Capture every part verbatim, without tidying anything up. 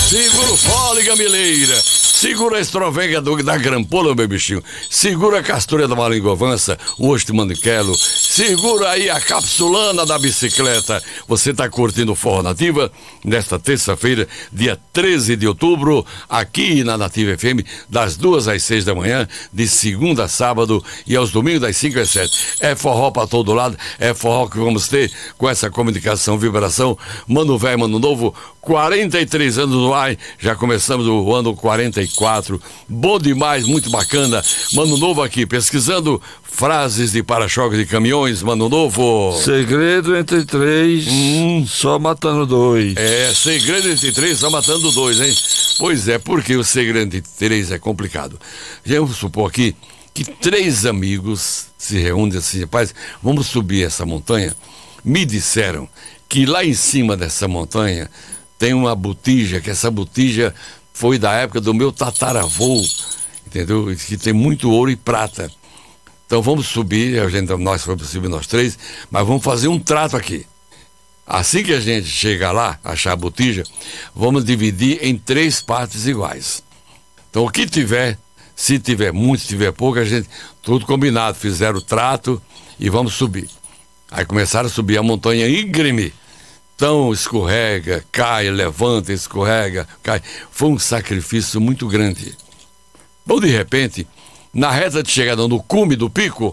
Segura o fole, gamileira. Segura a estrovenga do, da grampola, meu bichinho. Segura a castura da malingovança, o osso de maniquelo. Segura aí a capsulana da bicicleta. Você tá curtindo o Forró Nativa nesta terça-feira, dia treze de outubro, aqui na Nativa F M, das duas às seis da manhã, de segunda a sábado e aos domingos das cinco às sete. É forró pra todo lado, é forró que vamos ter com essa comunicação, vibração. Mano velho, mano novo, quarenta e três anos no ar, já começamos o ano quarenta e quatro, bom demais, muito bacana. Mano novo aqui, pesquisando frases de para-choque de caminhões, mano novo. Segredo entre três, hum. só matando dois. É, segredo entre três, só matando dois, hein? Pois é, porque o segredo entre três é complicado. Vamos supor aqui que três amigos se reúnem assim, rapaz, vamos subir essa montanha. Me disseram que lá em cima dessa montanha tem uma botija, que essa botija foi da época do meu tataravô, entendeu? Que tem muito ouro e prata. Então vamos subir, a gente, nós vamos subir nós três, mas vamos fazer um trato aqui. Assim que a gente chegar lá, achar a botija, vamos dividir em três partes iguais. Então o que tiver, se tiver muito, se tiver pouco, a gente, tudo combinado, fizeram o trato e vamos subir. Aí começaram a subir a montanha íngreme. Então escorrega, cai, levanta, escorrega, cai. Foi um sacrifício muito grande. Bom, de repente, na reta de chegada no cume do pico,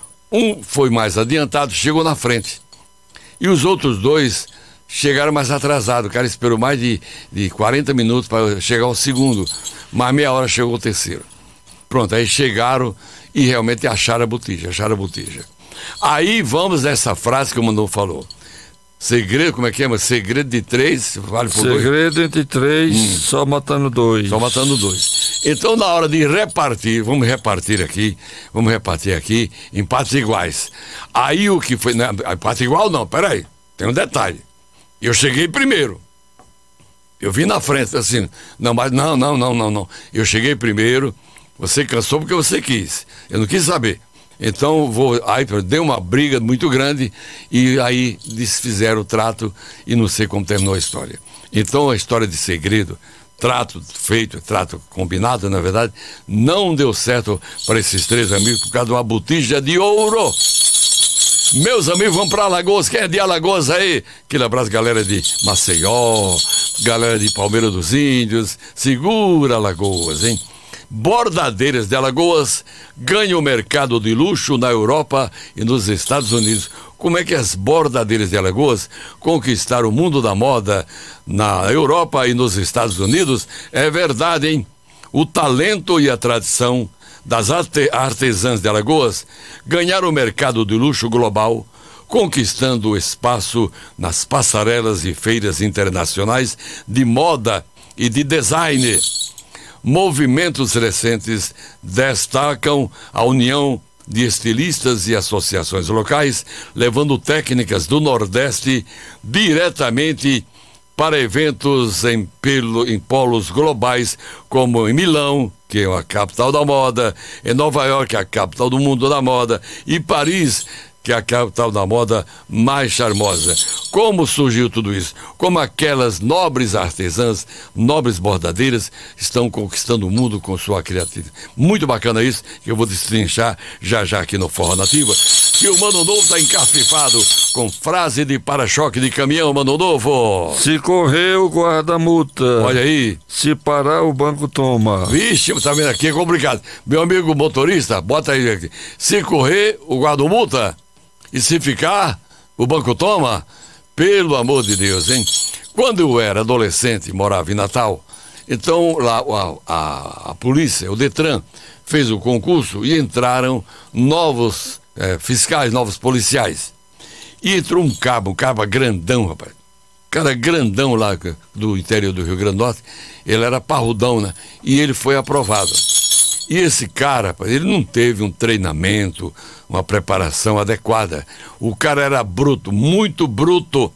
um foi mais adiantado, chegou na frente. E os outros dois chegaram mais atrasados. O cara esperou mais de, de quarenta minutos para chegar ao segundo. Mais meia hora chegou o terceiro. Pronto, aí chegaram e realmente acharam a botija, acharam a botija. Aí vamos nessa frase que o Manu falou. Segredo, como é que é? Mas segredo de três, vale por dois. Segredo entre três, hum. só matando dois. Só matando dois. Então, na hora de repartir, vamos repartir aqui, vamos repartir aqui em partes iguais. Aí o que foi, né, parte igual não, peraí, tem um detalhe. Eu cheguei primeiro. Eu vim na frente, assim, não, mas não, não, não, não, não. Eu cheguei primeiro, você cansou porque você quis. Eu não quis saber. Então, vou, aí deu uma briga muito grande e aí desfizeram o trato e não sei como terminou a história. Então, a história de segredo, trato feito, trato combinado, na verdade, não deu certo para esses três amigos por causa de uma botija de ouro. Meus amigos, vamos para Alagoas. Quem é de Alagoas aí? Aquele abraço, galera de Maceió, galera de Palmeira dos Índios. Segura, Alagoas, hein? Bordadeiras de Alagoas ganham mercado de luxo na Europa e nos Estados Unidos. Como é que as bordadeiras de Alagoas conquistaram o mundo da moda na Europa e nos Estados Unidos? É verdade, hein? O talento e a tradição das arte- artesãs de Alagoas ganharam o mercado de luxo global, conquistando o espaço nas passarelas e feiras internacionais de moda e de design. Movimentos recentes destacam a união de estilistas e associações locais, levando técnicas do Nordeste diretamente para eventos em, pelo, em polos globais, como em Milão, que é a capital da moda, em Nova York, a capital do mundo da moda, e Paris, que é a capital da moda mais charmosa. Como surgiu tudo isso? Como aquelas nobres artesãs, nobres bordadeiras, estão conquistando o mundo com sua criatividade. Muito bacana isso, que eu vou destrinchar já já aqui no Forró Nativa. Que o Mano Novo está encafifado com frase de para-choque de caminhão, Mano Novo. Se correr, o guarda multa. Olha aí. Se parar, o banco toma. Vixe, tá vendo aqui, é complicado. Meu amigo motorista, bota aí aqui. Se correr, o guarda multa. E se ficar, o banco toma? Pelo amor de Deus, hein? Quando eu era adolescente, morava em Natal, então lá a, a, a polícia, o Detran, fez o concurso e entraram novos é, fiscais, novos policiais. E entrou um cabo, um cabo grandão, rapaz. Cara grandão lá do interior do Rio Grande do Norte, ele era parrudão, né? E ele foi aprovado. E esse cara, rapaz, ele não teve um treinamento, uma preparação adequada. O cara era bruto, muito bruto,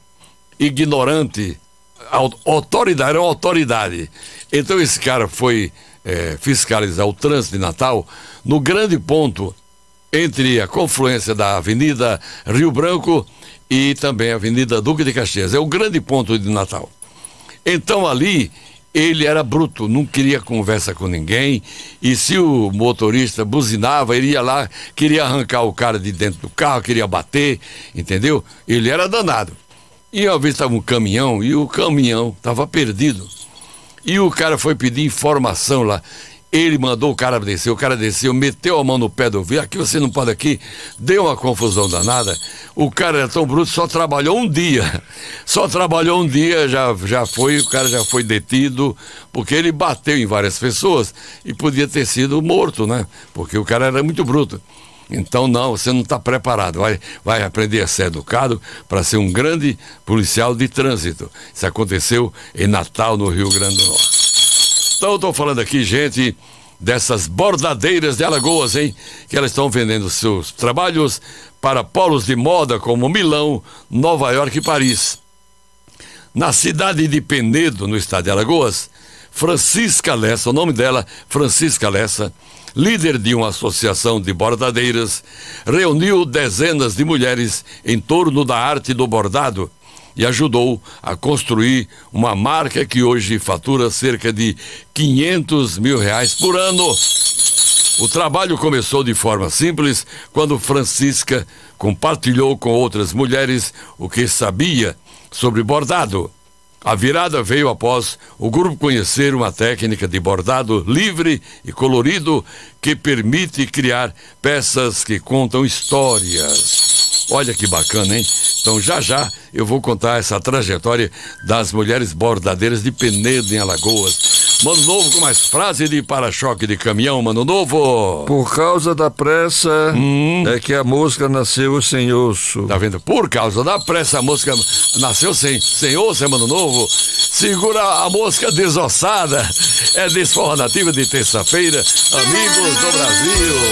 ignorante, autoridade, era uma autoridade. Então esse cara foi é, fiscalizar o trânsito de Natal no grande ponto entre a confluência da Avenida Rio Branco e também a Avenida Duque de Caxias. É o grande ponto de Natal. Então ali Ele era bruto, não queria conversa com ninguém, e se o motorista buzinava, ele ia lá, queria arrancar o cara de dentro do carro, queria bater, entendeu? Ele era danado. E uma vez estava um caminhão, e o caminhão estava perdido. E o cara foi pedir informação lá. Ele mandou o cara descer, o cara desceu, meteu a mão no pé do vidro, aqui você não pode aqui, deu uma confusão danada. O cara era tão bruto, só trabalhou um dia, só trabalhou um dia, já, já foi, o cara já foi detido, porque ele bateu em várias pessoas e podia ter sido morto, né? Porque o cara era muito bruto. Então não, você não está preparado, vai, vai aprender a ser educado para ser um grande policial de trânsito. Isso aconteceu em Natal, no Rio Grande do Norte. Então eu estou falando aqui, gente, dessas bordadeiras de Alagoas, hein? Que elas estão vendendo seus trabalhos para polos de moda como Milão, Nova York e Paris. Na cidade de Penedo, no estado de Alagoas, Francisca Lessa, o nome dela, Francisca Lessa, líder de uma associação de bordadeiras, reuniu dezenas de mulheres em torno da arte do bordado e ajudou a construir uma marca que hoje fatura cerca de quinhentos mil reais por ano. O trabalho começou de forma simples quando Francisca compartilhou com outras mulheres o que sabia sobre bordado. A virada veio após o grupo conhecer uma técnica de bordado livre e colorido que permite criar peças que contam histórias. Olha que bacana, hein? Então já já eu vou contar essa trajetória das mulheres bordadeiras de Penedo, em Alagoas. Mano Novo com mais frase de para-choque de caminhão, Mano Novo. Por causa da pressa hum. é que a mosca nasceu sem osso. Tá vendo? Por causa da pressa a mosca nasceu sem, sem osso, é Mano Novo. Segura a mosca desossada. É Desforra Nativa de terça-feira. Amigos do Brasil.